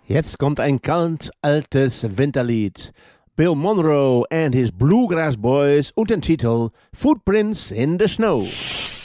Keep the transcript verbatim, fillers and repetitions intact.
Jetzt kommt ein ganz altes Winterlied. Bill Monroe and his Bluegrass Boys und den Titel Footprints in the Snow.